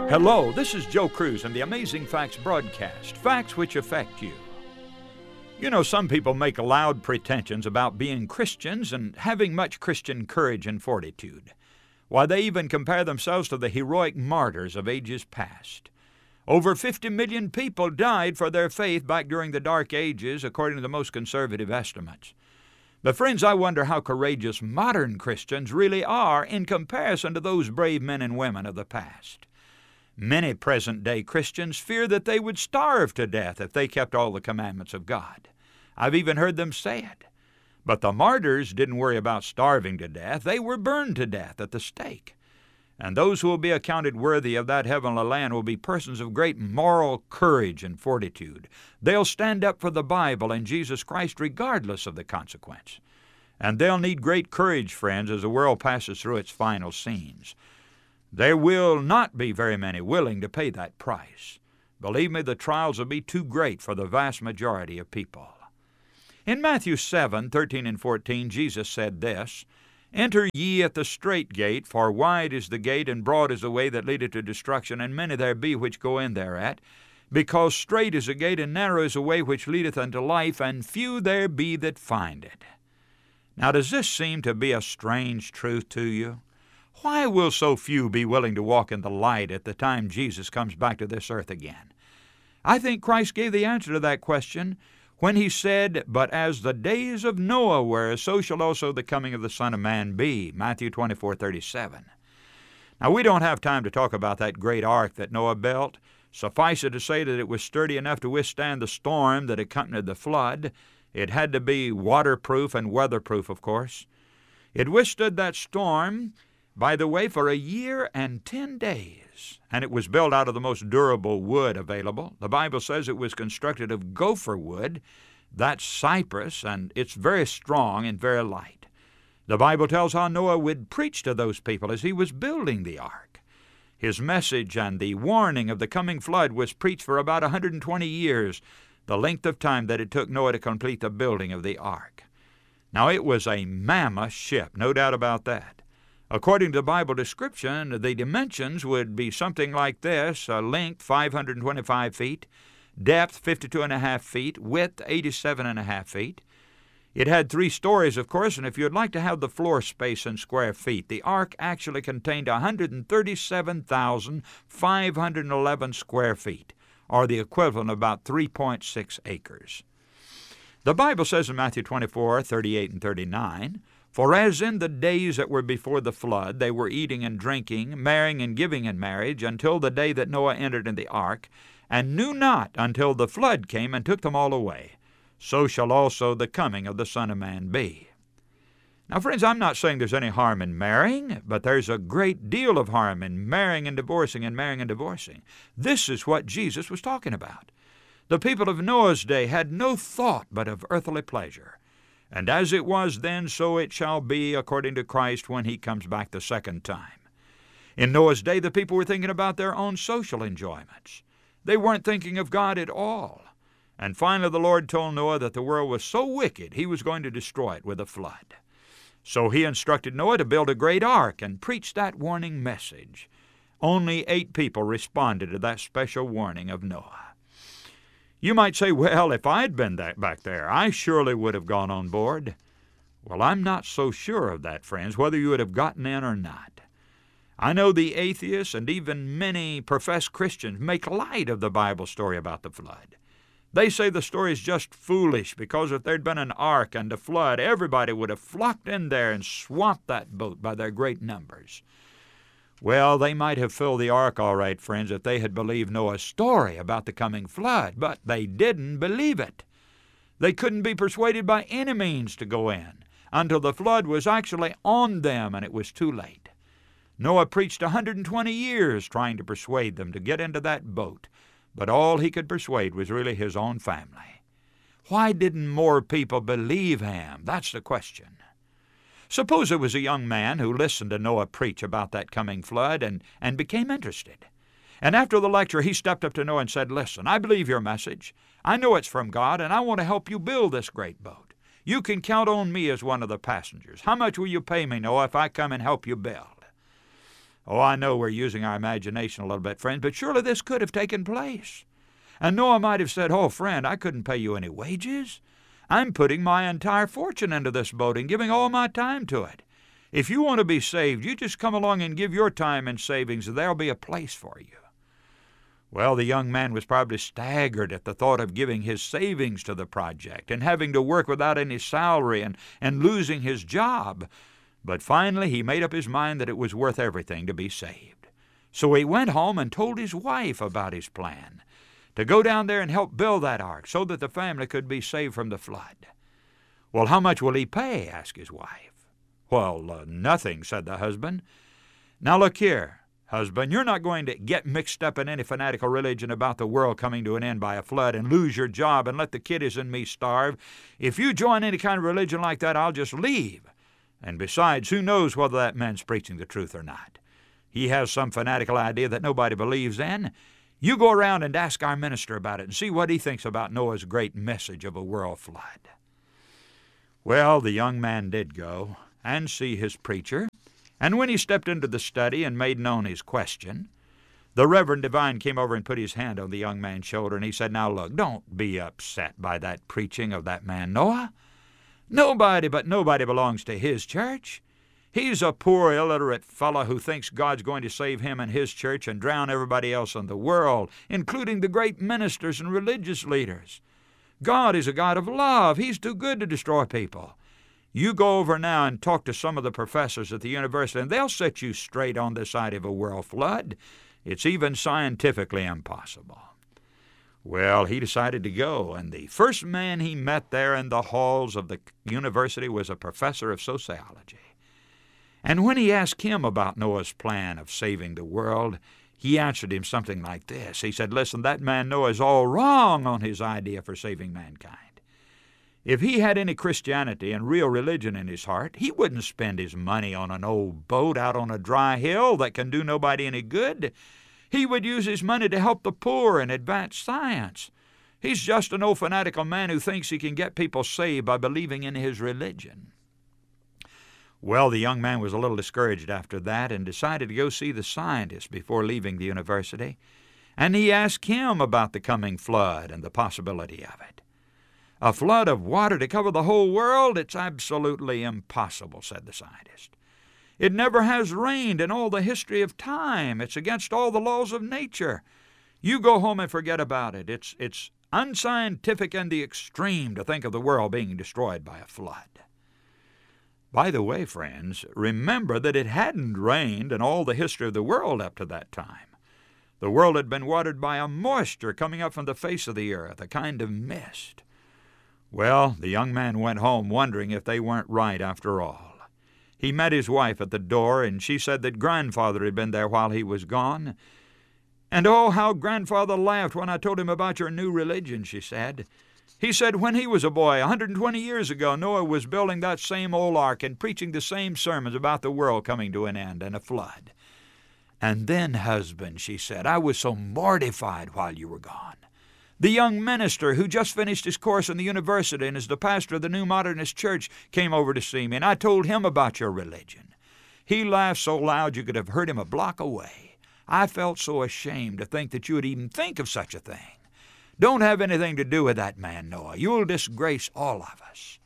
Hello, this is Joe Cruz and the Amazing Facts broadcast, facts which affect you. You know, some people make loud pretensions about being Christians and having much Christian courage and fortitude. Why, they even compare themselves to the heroic martyrs of ages past. Over 50 million people died for their faith back during the Dark Ages, according to the most conservative estimates. But friends, I wonder how courageous modern Christians really are in comparison to those brave men and women of the past. Many present-day Christians fear that they would starve to death if they kept all the commandments of God. I've even heard them say it. But the martyrs didn't worry about starving to death. They were burned to death at the stake. And those who will be accounted worthy of that heavenly land will be persons of great moral courage and fortitude. They'll stand up for the Bible and Jesus Christ regardless of the consequence. And they'll need great courage, friends, as the world passes through its final scenes. There will not be very many willing to pay that price. Believe me, the trials will be too great for the vast majority of people. In Matthew 7:13 and 14, Jesus said this, "Enter ye at the strait gate, for wide is the gate, and broad is the way that leadeth to destruction, and many there be which go in thereat. Because strait is the gate, and narrow is the way which leadeth unto life, and few there be that find it." Now, does this seem to be a strange truth to you? Why will so few be willing to walk in the light at the time Jesus comes back to this earth again? I think Christ gave the answer to that question when he said, "But as the days of Noah were, so shall also the coming of the Son of Man be." Matthew 24:37. Now, we don't have time to talk about that great ark that Noah built. Suffice it to say that it was sturdy enough to withstand the storm that accompanied the flood. It had to be waterproof and weatherproof, of course. It withstood that storm, by the way, for a year and 10 days, and it was built out of the most durable wood available. The Bible says it was constructed of gopher wood, that's cypress, and it's very strong and very light. The Bible tells how Noah would preach to those people as he was building the ark. His message and the warning of the coming flood was preached for about 120 years, the length of time that it took Noah to complete the building of the ark. Now, it was a mammoth ship, no doubt about that. According to the Bible description, the dimensions would be something like this: length 525 feet, depth 52.5 feet, width 87.5 feet. It had 3 stories, of course, and if you'd like to have the floor space in square feet, the ark actually contained 137,511 square feet, or the equivalent of about 3.6 acres. The Bible says in Matthew 24:38 and 39, "For as in the days that were before the flood, they were eating and drinking, marrying and giving in marriage, until the day that Noah entered in the ark, and knew not until the flood came and took them all away, so shall also the coming of the Son of Man be." Now, friends, I'm not saying there's any harm in marrying, but there's a great deal of harm in marrying and divorcing and marrying and divorcing. This is what Jesus was talking about. The people of Noah's day had no thought but of earthly pleasure. And as it was then, so it shall be, according to Christ, when he comes back the second time. In Noah's day, the people were thinking about their own social enjoyments. They weren't thinking of God at all. And finally, the Lord told Noah that the world was so wicked, he was going to destroy it with a flood. So he instructed Noah to build a great ark and preach that warning message. Only 8 people responded to that special warning of Noah. You might say, "Well, if I'd been back there, I surely would have gone on board." Well, I'm not so sure of that, friends, whether you would have gotten in or not. I know the atheists and even many professed Christians make light of the Bible story about the flood. They say the story is just foolish because if there'd been an ark and a flood, everybody would have flocked in there and swamped that boat by their great numbers. Well, they might have filled the ark all right, friends, if they had believed Noah's story about the coming flood, but they didn't believe it. They couldn't be persuaded by any means to go in until the flood was actually on them, and it was too late. Noah preached 120 years trying to persuade them to get into that boat, but all he could persuade was really his own family. Why didn't more people believe him? That's the question. Suppose there was a young man who listened to Noah preach about that coming flood and became interested. And after the lecture, he stepped up to Noah and said, "Listen, I believe your message. I know it's from God, and I want to help you build this great boat. You can count on me as one of the passengers. How much will you pay me, Noah, if I come and help you build?" Oh, I know we're using our imagination a little bit, friends, but surely this could have taken place. And Noah might have said, "Oh, friend, I couldn't pay you any wages. I'm putting my entire fortune into this boat and giving all my time to it. If you want to be saved, you just come along and give your time and savings, and there'll be a place for you." Well, the young man was probably staggered at the thought of giving his savings to the project and having to work without any salary and losing his job. But finally he made up his mind that it was worth everything to be saved. So he went home and told his wife about his plan to go down there and help build that ark so that the family could be saved from the flood. "Well, how much will he pay?" asked his wife. "Well, nothing," said the husband. "Now look here, husband, you're not going to get mixed up in any fanatical religion about the world coming to an end by a flood and lose your job and let the kiddies and me starve. If you join any kind of religion like that, I'll just leave. And besides, who knows whether that man's preaching the truth or not? He has some fanatical idea that nobody believes in. You go around and ask our minister about it and see what he thinks about Noah's great message of a world flood." Well, the young man did go and see his preacher, and when he stepped into the study and made known his question, the Reverend Divine came over and put his hand on the young man's shoulder, and he said, "Now look, don't be upset by that preaching of that man Noah. Nobody belongs to his church. He's a poor, illiterate fellow who thinks God's going to save him and his church and drown everybody else in the world, including the great ministers and religious leaders. God is a God of love. He's too good to destroy people. You go over now and talk to some of the professors at the university, and they'll set you straight on this idea of a world flood. It's even scientifically impossible." Well, he decided to go, and the first man he met there in the halls of the university was a professor of sociology. And when he asked him about Noah's plan of saving the world, he answered him something like this. He said, "Listen, that man Noah is all wrong on his idea for saving mankind. If he had any Christianity and real religion in his heart, he wouldn't spend his money on an old boat out on a dry hill that can do nobody any good. He would use his money to help the poor and advance science. He's just an old fanatical man who thinks he can get people saved by believing in his religion." Well, the young man was a little discouraged after that and decided to go see the scientist before leaving the university, and he asked him about the coming flood and the possibility of it. "A flood of water to cover the whole world? It's absolutely impossible," said the scientist. "It never has rained in all the history of time. It's against all the laws of nature. You go home and forget about it. It's unscientific in the extreme to think of the world being destroyed by a flood." By the way, friends, remember that it hadn't rained in all the history of the world up to that time. The world had been watered by a moisture coming up from the face of the earth, a kind of mist. Well, the young man went home wondering if they weren't right after all. He met his wife at the door, and she said that grandfather had been there while he was gone. "And oh, how grandfather laughed when I told him about your new religion," she said. "He said when he was a boy, 120 years ago, Noah was building that same old ark and preaching the same sermons about the world coming to an end and a flood. And then, husband," she said, "I was so mortified while you were gone. The young minister who just finished his course in the university and is the pastor of the New Modernist Church came over to see me, and I told him about your religion. He laughed so loud you could have heard him a block away. I felt so ashamed to think that you would even think of such a thing. Don't have anything to do with that man, Noah. You'll disgrace all of us."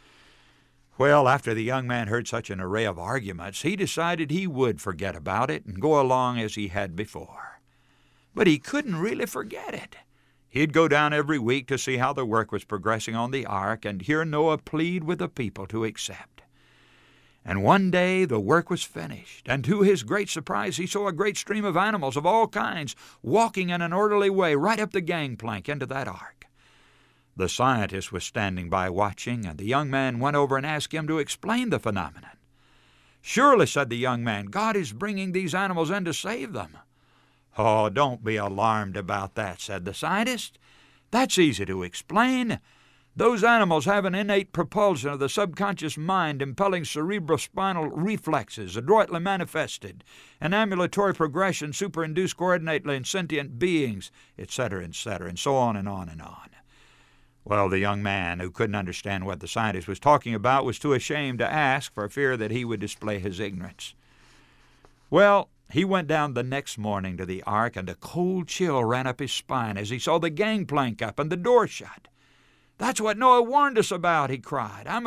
Well, after the young man heard such an array of arguments, he decided he would forget about it and go along as he had before. But he couldn't really forget it. He'd go down every week to see how the work was progressing on the ark and hear Noah plead with the people to accept. And one day the work was finished, and to his great surprise he saw a great stream of animals of all kinds walking in an orderly way right up the gangplank into that ark. The scientist was standing by watching, and the young man went over and asked him to explain the phenomenon. "Surely," said the young man, "God is bringing these animals in to save them." "Oh, don't be alarmed about that," said the scientist. "That's easy to explain. Those animals have an innate propulsion of the subconscious mind impelling cerebrospinal reflexes adroitly manifested, an ambulatory progression superinduced coordinately in sentient beings, etc., and so on and on and on." Well, the young man, who couldn't understand what the scientist was talking about, was too ashamed to ask for fear that he would display his ignorance. Well, He went down the next morning to the ark, and a cold chill ran up his spine as he saw the gangplank up and the door shut. "That's what Noah warned us about," he cried. I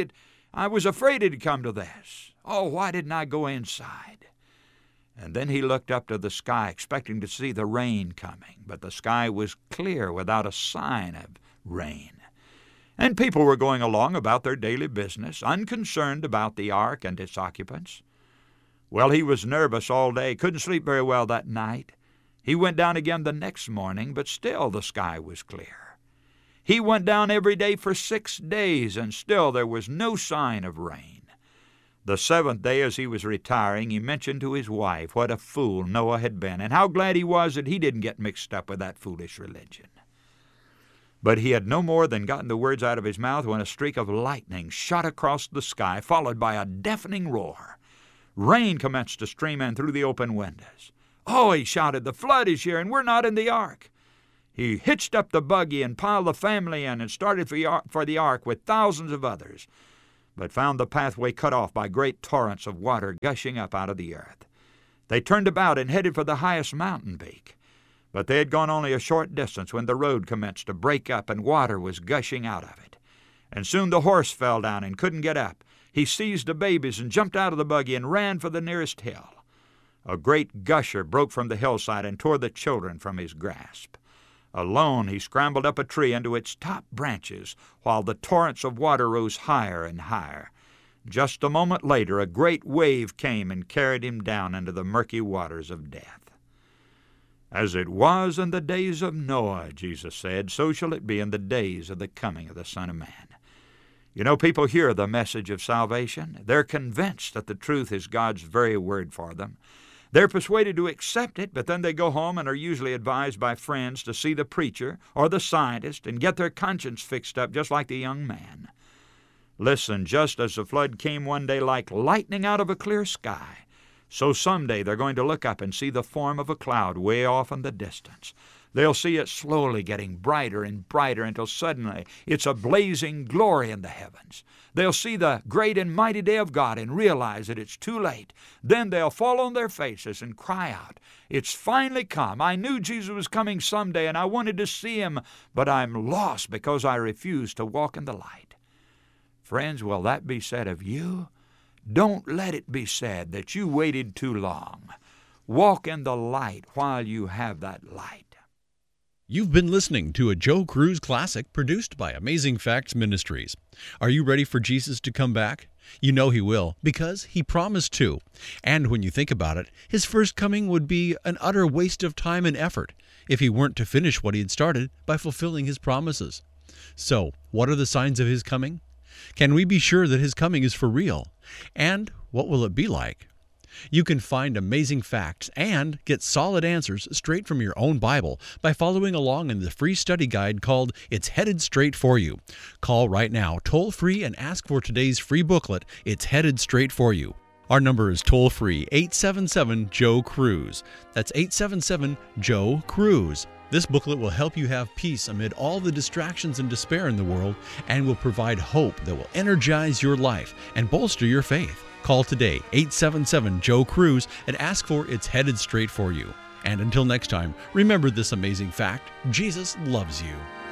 was afraid it'd come to this. Oh, why didn't I go inside?" And then he looked up to the sky, expecting to see the rain coming, but the sky was clear without a sign of rain. And people were going along about their daily business, unconcerned about the ark and its occupants. Well, he was nervous all day, couldn't sleep very well that night. He went down again the next morning, but still the sky was clear. He went down every day for 6 days, and still there was no sign of rain. The 7th day, as he was retiring, he mentioned to his wife what a fool Noah had been, and how glad he was that he didn't get mixed up with that foolish religion. But he had no more than gotten the words out of his mouth when a streak of lightning shot across the sky, followed by a deafening roar. Rain commenced to stream in through the open windows. "Oh," he shouted, "the flood is here, and we're not in the ark." He hitched up the buggy and piled the family in and started for the ark with thousands of others, but found the pathway cut off by great torrents of water gushing up out of the earth. They turned about and headed for the highest mountain peak, but they had gone only a short distance when the road commenced to break up and water was gushing out of it. And soon the horse fell down and couldn't get up. He seized the babies and jumped out of the buggy and ran for the nearest hill. A great gusher broke from the hillside and tore the children from his grasp. Alone, he scrambled up a tree into its top branches, while the torrents of water rose higher and higher. Just a moment later, a great wave came and carried him down into the murky waters of death. "As it was in the days of Noah," Jesus said, "so shall it be in the days of the coming of the Son of Man." You know, people hear the message of salvation. They're convinced that the truth is God's very word for them. They're persuaded to accept it, but then they go home and are usually advised by friends to see the preacher or the scientist and get their conscience fixed up just like the young man. Listen, just as the flood came one day like lightning out of a clear sky, so someday they're going to look up and see the form of a cloud way off in the distance. They'll see it slowly getting brighter and brighter until suddenly it's a blazing glory in the heavens. They'll see the great and mighty day of God and realize that it's too late. Then they'll fall on their faces and cry out, "It's finally come. I knew Jesus was coming someday and I wanted to see him, but I'm lost because I refused to walk in the light." Friends, will that be said of you? Don't let it be said that you waited too long. Walk in the light while you have that light. You've been listening to a Joe Cruz Classic produced by Amazing Facts Ministries. Are you ready for Jesus to come back? You know he will, because he promised to. And when you think about it, his first coming would be an utter waste of time and effort if he weren't to finish what he had started by fulfilling his promises. So, what are the signs of his coming? Can we be sure that his coming is for real? And what will it be like? You can find amazing facts and get solid answers straight from your own Bible by following along in the free study guide called It's Headed Straight For You. Call right now, toll-free, and ask for today's free booklet, It's Headed Straight For You. Our number is toll-free, 877-JOE-CRUISE. That's 877-JOE-CRUISE. This booklet will help you have peace amid all the distractions and despair in the world and will provide hope that will energize your life and bolster your faith. Call today, 877-JOE-CRUISE, and ask for It's Headed Straight For You. And until next time, remember this amazing fact: Jesus loves you.